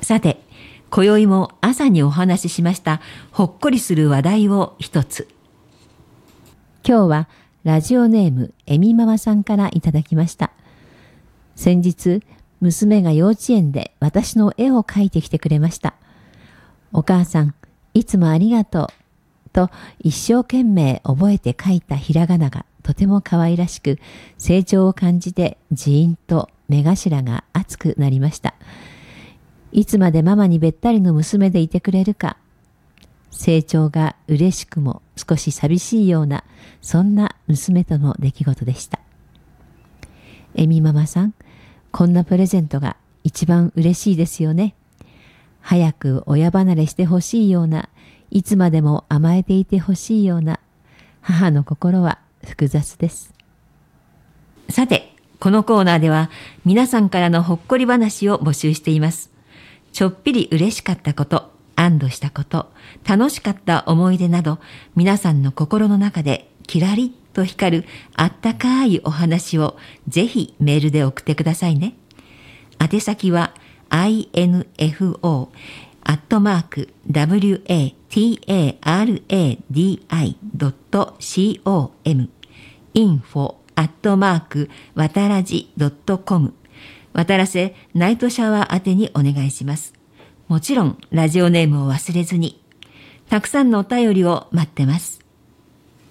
さて、今宵も朝にお話ししましたほっこりする話題を一つ。今日はラジオネームえみママさんからいただきました。先日、娘が幼稚園で私の絵を描いてきてくれました。お母さん、いつもありがとう。と一生懸命覚えて描いたひらがながとても可愛らしく、成長を感じてじーんと目頭が熱くなりました。いつまでママにべったりの娘でいてくれるか。成長が嬉しくも少し寂しいような、そんな娘との出来事でした。えみママさん、こんなプレゼントが一番嬉しいですよね。早く親離れしてほしいような、いつまでも甘えていてほしいような、母の心は複雑です。さて、このコーナーでは皆さんからのほっこり話を募集しています。ちょっぴり嬉しかったこと、安堵したこと、楽しかった思い出など、皆さんの心の中でキラリッと光るあったかいお話をぜひメールで送ってくださいね。宛先は info@wataradi.com info@wataradi.com 渡らせナイトシャワー宛てにお願いします。もちろんラジオネームを忘れずに。たくさんのお便りを待ってます。